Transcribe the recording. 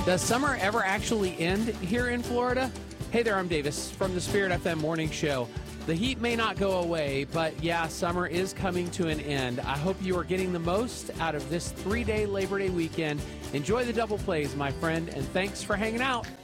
Does summer ever actually end here in Florida? Hey there, I'm Davis from the Spirit FM Morning Show. The heat may not go away, but yeah, summer is coming to an end. I hope you are getting the most out of this 3-day Labor Day weekend. Enjoy the double plays, my friend, and thanks for hanging out.